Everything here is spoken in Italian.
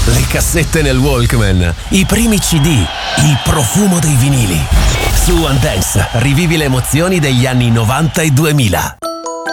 le cassette nel Walkman, i primi CD, il profumo dei vinili. Su One Dance rivivi le emozioni degli anni 90 e 2000.